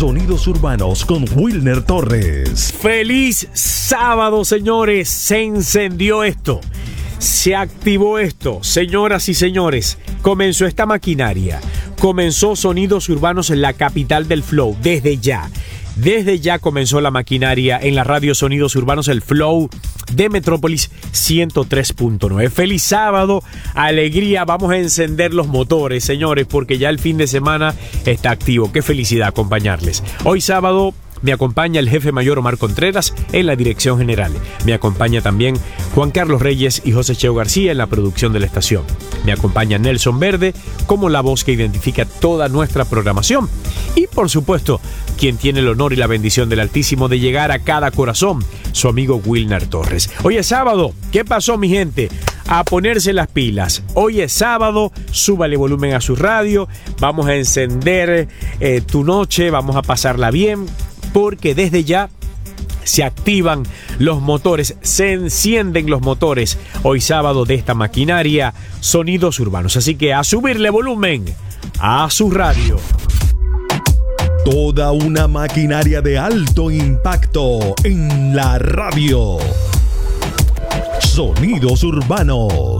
Sonidos Urbanos con Wilner Torres. Feliz sábado, señores. Se encendió esto. Se activó esto. Señoras y señores, comenzó esta maquinaria. Comenzó Sonidos Urbanos en la capital del Flow. Desde ya comenzó la maquinaria en la radio Sonidos Urbanos, el Flow de Metrópolis 103.9. Feliz sábado, alegría, vamos a encender los motores, señores, porque ya el fin de semana está activo. Qué felicidad acompañarles. Hoy sábado me acompaña el jefe mayor Omar Contreras en la dirección general. Me acompaña también Juan Carlos Reyes y José Cheo García en la producción de la estación. Me acompaña Nelson Verde como la voz que identifica toda nuestra programación. Y por supuesto, quien tiene el honor y la bendición del Altísimo de llegar a cada corazón, su amigo Wilner Torres. Hoy es sábado. ¿Qué pasó, mi gente? A ponerse las pilas. Hoy es sábado, súbale volumen a su radio. Vamos a encender tu noche, vamos a pasarla bien, porque desde ya se activan los motores, se encienden los motores hoy sábado de esta maquinaria Sonidos Urbanos. Así que a subirle volumen a su radio. Toda una maquinaria de alto impacto en la radio. Sonidos Urbanos.